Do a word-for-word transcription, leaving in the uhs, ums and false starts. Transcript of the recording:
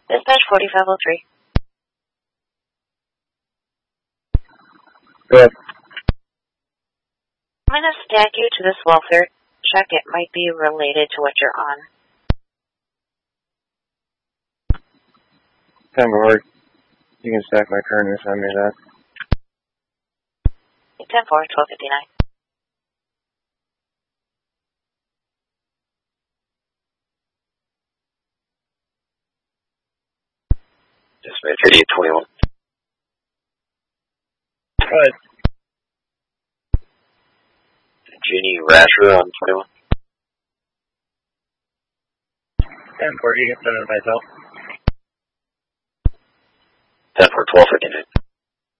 Dispatch forty-five oh three. Good. I'm going to stack you to this welfare check. It might be related to what you're on. ten four. You can stack my current and send me that. ten four, twelve fifty-nine. Dispatch eighty-eight twenty-one. Good. Ginny Rasher on twenty-one. ten four, you can send it myself. ten four, twelve fifty-nine.